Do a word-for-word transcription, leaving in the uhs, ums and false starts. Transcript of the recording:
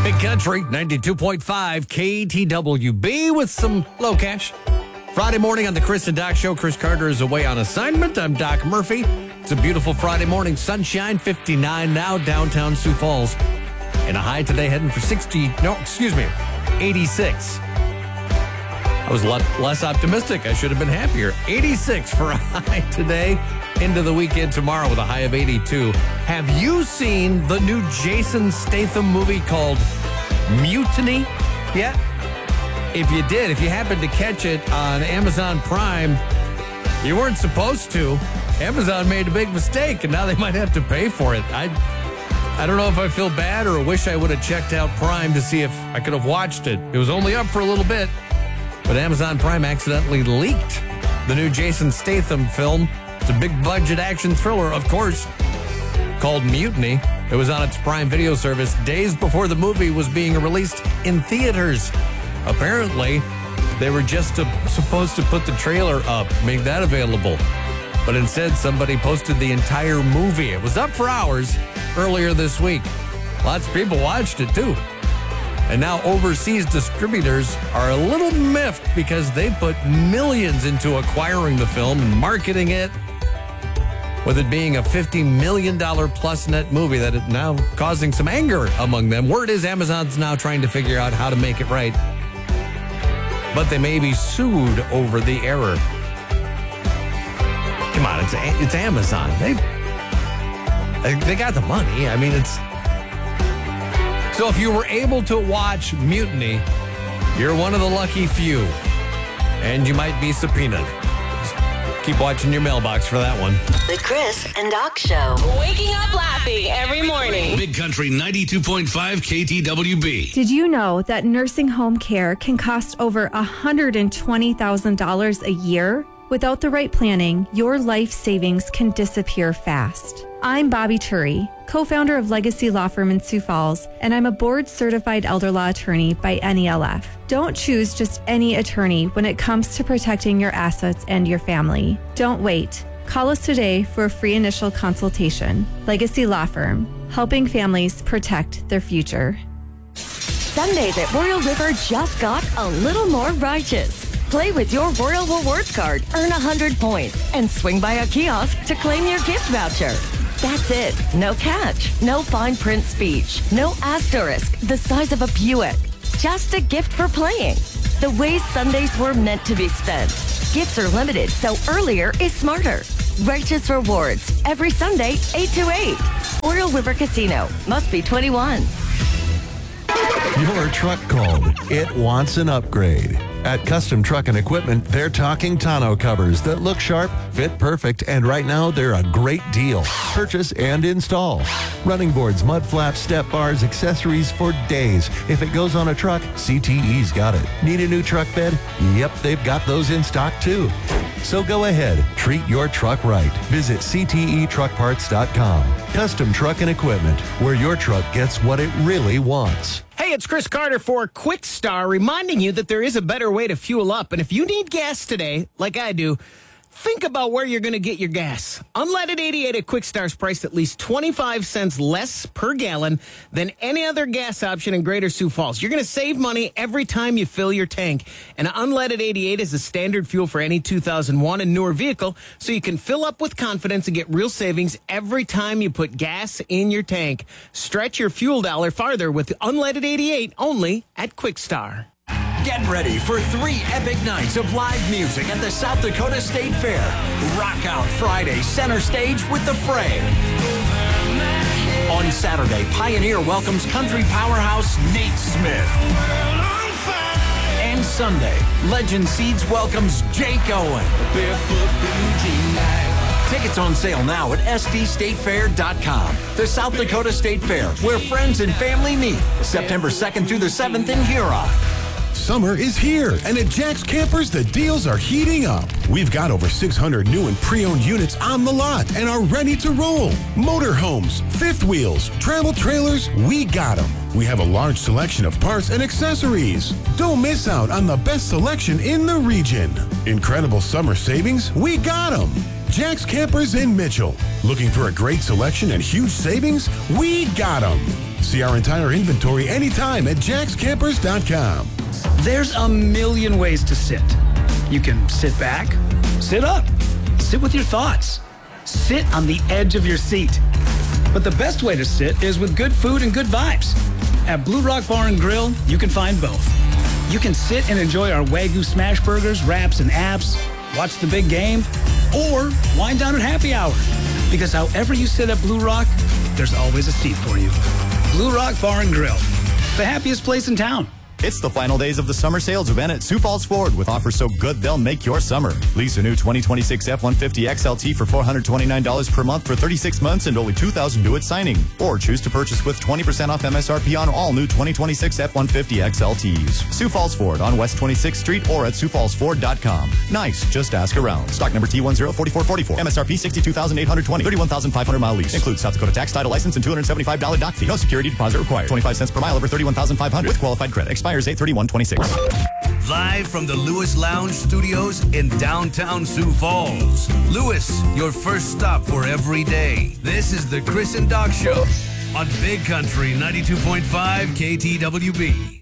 Big Country, ninety-two point five K T W B with some low cash. Friday morning on the Chris and Doc Show. Chris Carter is away on assignment. I'm Doc Murphy. It's a beautiful Friday morning. Sunshine, fifty-nine now, downtown Sioux Falls. And a high today heading for sixty, no, excuse me, eighty-six. I was a lot less optimistic. I should have been happier. eighty-six for a high today. Into the weekend tomorrow with a high of eighty-two. Have you seen the new Jason Statham movie called Mutiny yet? If you did, if you happened to catch it on Amazon Prime, you weren't supposed to. Amazon made a big mistake, and now they might have to pay for it. I I don't know if I feel bad or wish I would have checked out Prime to see if I could have watched it. It was only up for a little bit, but Amazon Prime accidentally leaked the new Jason Statham film. It's a big-budget action thriller, of course, called Mutiny. It was on its Prime Video service days before the movie was being released in theaters. Apparently, they were just to, supposed to put the trailer up, make that available. But instead, somebody posted the entire movie. It was up for hours earlier this week. Lots of people watched it, too. And now overseas distributors are a little miffed because they put millions into acquiring the film and marketing it, with it being a fifty million dollars plus net movie that is now causing some anger among them. Word is Amazon's now trying to figure out how to make it right. But they may be sued over the error. Come on, it's it's Amazon. They they got the money. I mean, it's... So if you were able to watch Mutiny, you're one of the lucky few. And you might be subpoenaed. Just keep watching your mailbox for that one. The Chris and Doc Show. Waking up laughing every morning. Big Country ninety-two point five K T W B. Did you know that nursing home care can cost over one hundred twenty thousand dollars a year? Without the right planning, your life savings can disappear fast. I'm Bobby Turi, co-founder of Legacy Law Firm in Sioux Falls, and I'm a board-certified elder law attorney by N E L F. Don't choose just any attorney when it comes to protecting your assets and your family. Don't wait. Call us today for a free initial consultation. Legacy Law Firm, helping families protect their future. Sundays at Royal River just got a little more righteous. Play with your Royal Rewards card, earn one hundred points, and swing by a kiosk to claim your gift voucher. That's it. No catch, no fine print speech, no asterisk the size of a Buick. Just a gift for playing. The way Sundays were meant to be spent. Gifts are limited, so earlier is smarter. Righteous Rewards, every Sunday, eight to eight. Royal River Casino. Must be twenty-one. Your truck called. It wants an upgrade. At Custom Truck and Equipment, they're talking tonneau covers that look sharp, fit perfect, and right now they're a great deal. Purchase and install. Running boards, mud flaps, step bars, accessories for days. If it goes on a truck, C T E's got it. Need a new truck bed? Yep, they've got those in stock too. So go ahead, treat your truck right. Visit C T E truck parts dot com. Custom Truck and Equipment, where your truck gets what it really wants. Hey, it's Chris Carter for Quick Star, reminding you that there is a better way to fuel up. And if you need gas today, like I do, think about where you're going to get your gas. Unleaded eighty-eight at Quick Star is priced at least twenty-five cents less per gallon than any other gas option in Greater Sioux Falls. You're going to save money every time you fill your tank. And unleaded eighty-eight is the standard fuel for any two thousand one and newer vehicle, so you can fill up with confidence and get real savings every time you put gas in your tank. Stretch your fuel dollar farther with unleaded eighty-eight only at Quick Star. Get ready for three epic nights of live music at the South Dakota State Fair. Rock Out Friday, center stage with The Fray. On Saturday, Pioneer welcomes country powerhouse Nate Smith. And Sunday, Legend Seeds welcomes Jake Owen. Tickets on sale now at S D state fair dot com. The South Dakota State Fair, where friends and family meet. September second through the seventh in Huron. Summer is here, and at Jack's Campers, the deals are heating up. We've got over six hundred new and pre-owned units on the lot and are ready to roll. Motorhomes, fifth wheels, travel trailers, we got them. We have a large selection of parts and accessories. Don't miss out on the best selection in the region. Incredible summer savings, we got them. Jack's Campers in Mitchell. Looking for a great selection and huge savings? We got them. See our entire inventory anytime at jacks campers dot com. There's a million ways to sit. You can sit back, sit up, sit with your thoughts, sit on the edge of your seat. But the best way to sit is with good food and good vibes. At Blue Rock Bar and Grill, you can find both. You can sit and enjoy our Wagyu smash burgers, wraps, and apps, watch the big game, or wind down at happy hour. Because however you sit at Blue Rock, there's always a seat for you. Blue Rock Bar and Grill, the happiest place in town. It's the final days of the summer sales event at Sioux Falls Ford with offers so good they'll make your summer. Lease a new twenty twenty-six F one fifty X L T for four hundred twenty-nine dollars per month for thirty-six months and only two thousand dollars due at signing. Or choose to purchase with twenty percent off M S R P on all new twenty twenty-six F one fifty X L Ts. Sioux Falls Ford on West twenty-sixth Street or at sioux falls ford dot com. Nice, just ask around. Stock number T one zero four four four four. M S R P sixty-two thousand eight hundred twenty. thirty-one thousand five hundred mile lease. Includes South Dakota tax, title license, and two hundred seventy-five dollars dock fee. No security deposit required. twenty-five cents per mile over thirty-one thousand five hundred with qualified credit. Expires eight thirty-one twenty-six. Live from the Lewis Lounge Studios in downtown Sioux Falls. Lewis, your first stop for every day. This is the Chris and Doc Show on Big Country ninety-two point five K T W B.